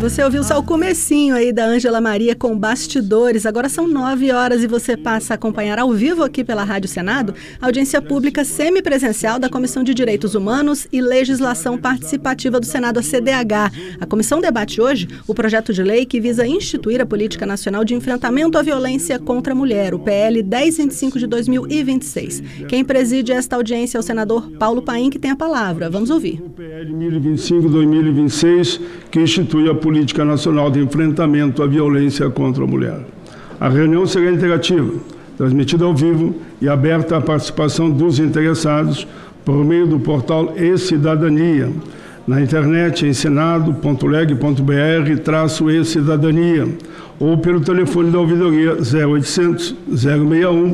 Você ouviu só o comecinho aí da Ângela Maria com Bastidores. Agora são 9 horas e você passa a acompanhar ao vivo aqui pela Rádio Senado a audiência pública semipresencial da Comissão de Direitos Humanos e Legislação Participativa do Senado, a CDH. A comissão debate hoje o projeto de lei que visa instituir a Política Nacional de Enfrentamento à Violência contra a Mulher, o PL 1025 de 2026. Quem preside esta audiência é o senador Paulo Paim, que tem a palavra. Vamos ouvir. O PL 1025-2026, que institui a Política Nacional de Enfrentamento à Violência contra a Mulher. A reunião será interativa, transmitida ao vivo e aberta à participação dos interessados por meio do portal e-Cidadania, na internet em senado.leg.br/e-Cidadania ou pelo telefone da ouvidoria 0800 061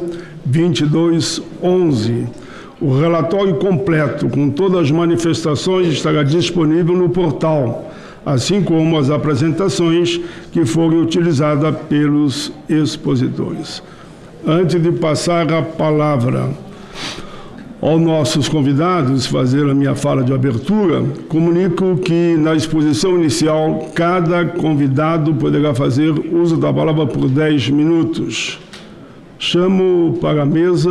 2211. O relatório completo com todas as manifestações estará disponível no portal, assim como as apresentações que forem utilizadas pelos expositores. Antes de passar a palavra aos nossos convidados, fazer a minha fala de abertura, comunico que na exposição inicial, cada convidado poderá fazer uso da palavra por 10 minutos. Chamo para a mesa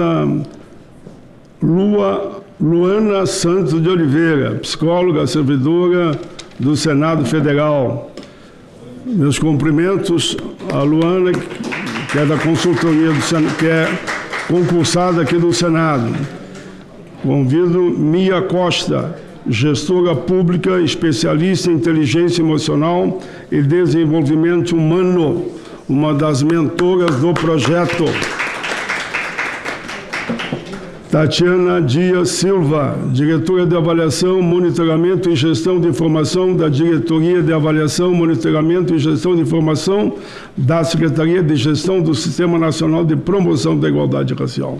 Luana Santos de Oliveira, psicóloga, servidora do Senado Federal. Meus cumprimentos a Luana, que é da consultoria do Senado, que é concursada aqui do Senado. Convido Mia Costa, gestora pública, especialista em inteligência emocional e desenvolvimento humano, uma das mentoras do projeto. Tatiana Dias Silva, diretora de Avaliação, Monitoramento e Gestão de Informação da Diretoria de Avaliação, Monitoramento e Gestão de Informação da Secretaria de Gestão do Sistema Nacional de Promoção da Igualdade Racial.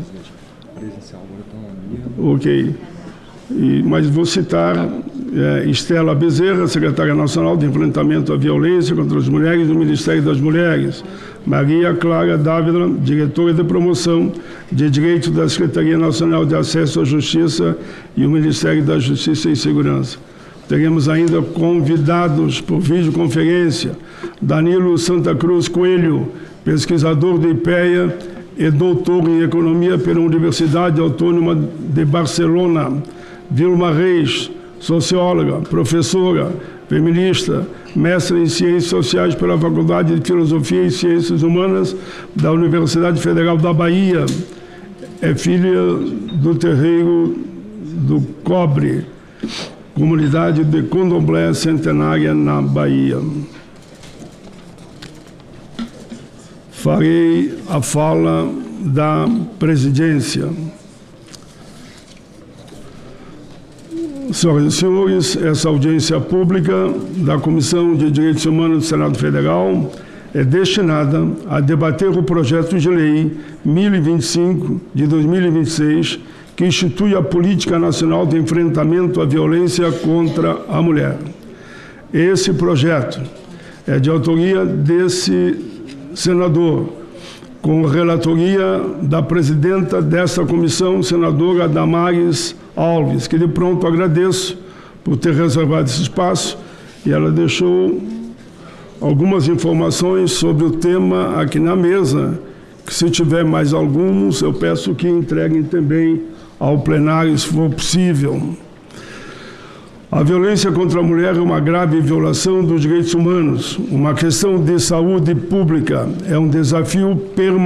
Ok. Mas vou citar Estela Bezerra, secretária nacional de Enfrentamento à Violência contra as Mulheres do Ministério das Mulheres. Maria Clara Dávila, diretora de Promoção de Direitos da Secretaria Nacional de Acesso à Justiça e o Ministério da Justiça e Segurança. Teremos ainda convidados por videoconferência Danilo Santa Cruz Coelho, pesquisador do IPEA e doutor em Economia pela Universidade Autônoma de Barcelona. Vilma Reis, socióloga, professora, feminista, mestre em Ciências Sociais pela Faculdade de Filosofia e Ciências Humanas da Universidade Federal da Bahia. É filha do terreiro do Cobre, comunidade de Candomblé centenária na Bahia. Farei a fala da presidência. Senhoras e senhores, essa audiência pública da Comissão de Direitos Humanos do Senado Federal é destinada a debater o projeto de lei 1025 de 2026, que institui a Política Nacional de Enfrentamento à Violência contra a Mulher. Esse projeto é de autoria desse senador, com relatoria da presidenta dessa comissão, senadora Damares Alves, que de pronto agradeço por ter reservado esse espaço, e ela deixou algumas informações sobre o tema aqui na mesa, que se tiver mais alguns, eu peço que entreguem também ao plenário, se for possível. A violência contra a mulher é uma grave violação dos direitos humanos, uma questão de saúde pública, é um desafio permanente